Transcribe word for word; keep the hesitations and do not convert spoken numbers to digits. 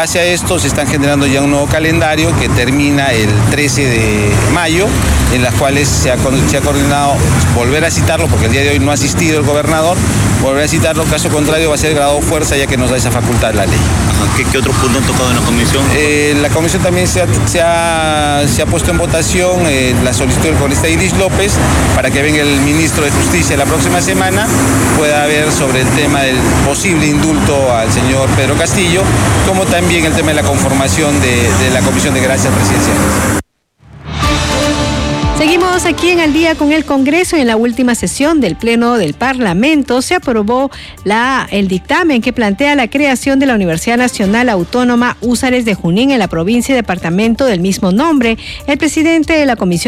base a esto se están generando ya un nuevo calendario que termina el trece de mayo, en las cuales se ha, se ha coordinado volver a citarlo, porque el día de hoy no ha asistido el gobernador, volver a citarlo, caso contrario va a ser grado fuerza, ya que nos da esa facultad la ley. ¿Qué, qué otros puntos han tocado en la comisión? Eh, la comisión también se ha, se ha, se ha puesto en votación eh, la solicitud del congresista Iris López para que venga el ministro de Justicia la próxima semana, pueda ver sobre el tema del posible indulto al señor Pedro Castillo, como también el tema de la conformación de, de la Comisión de Gracias Presidenciales. Seguimos aquí en Al Día con el Congreso. En la última sesión del Pleno del Parlamento se aprobó la, el dictamen que plantea la creación de la Universidad Nacional Autónoma Húsares de Junín en la provincia y departamento del mismo nombre. El presidente de la Comisión